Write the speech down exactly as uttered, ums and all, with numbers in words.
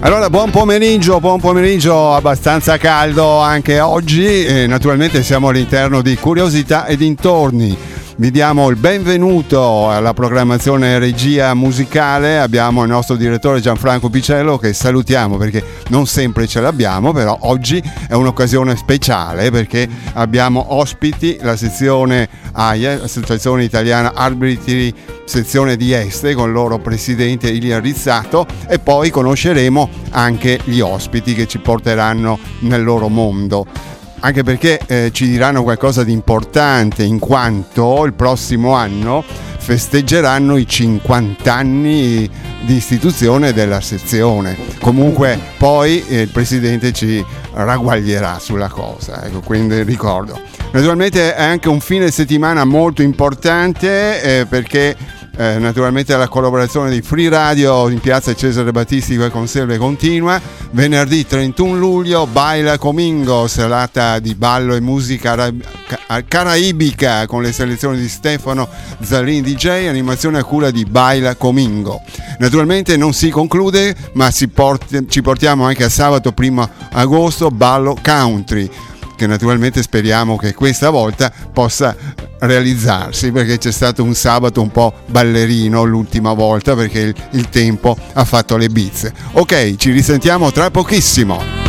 Allora, buon pomeriggio, buon pomeriggio, abbastanza caldo anche oggi e naturalmente siamo all'interno di Curiosità e dintorni. Vi diamo il benvenuto alla programmazione regia musicale. Abbiamo il nostro direttore Gianfranco Picello, che salutiamo perché non sempre ce l'abbiamo, però oggi è un'occasione speciale perché abbiamo ospiti la sezione A I E, l'Associazione Italiana Arbitri, sezione di Este, con il loro presidente Ilia Rizzato, e poi conosceremo anche gli ospiti che ci porteranno nel loro mondo. Anche perché eh, ci diranno qualcosa di importante, in quanto il prossimo anno festeggeranno i cinquanta anni di istituzione della sezione. Comunque poi eh, il presidente ci ragguaglierà sulla cosa, ecco, quindi ricordo. Naturalmente è anche un fine settimana molto importante eh, perché Eh, naturalmente la collaborazione di Free Radio in piazza Cesare Battisti che conserva e continua. Venerdì trentuno luglio Baila Comingo, serata di ballo e musica ara- caraibica con le selezioni di Stefano Zalini D J, animazione a cura di Baila Comingo. Naturalmente non si conclude, ma si port- ci portiamo anche a sabato primo agosto Ballo Country, che naturalmente speriamo che questa volta possa realizzarsi, perché c'è stato un sabato un po' ballerino l'ultima volta perché il, il tempo ha fatto le bizze. Ok, ci risentiamo tra pochissimo.